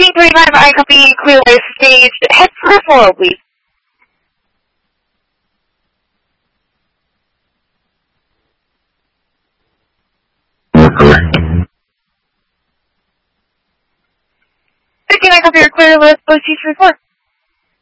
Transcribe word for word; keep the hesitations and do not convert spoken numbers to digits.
Booking three five, I copy, clear stage, head for four, please. Booking, I copy, clear list, Booking three four.